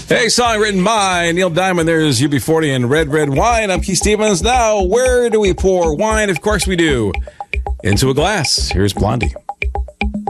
Hey, song written by Neil Diamond. There's UB40 and Red Red Wine. I'm Keith Stevens. Now, where do we pour wine? Of course we do. Into a glass. Here's Blondie.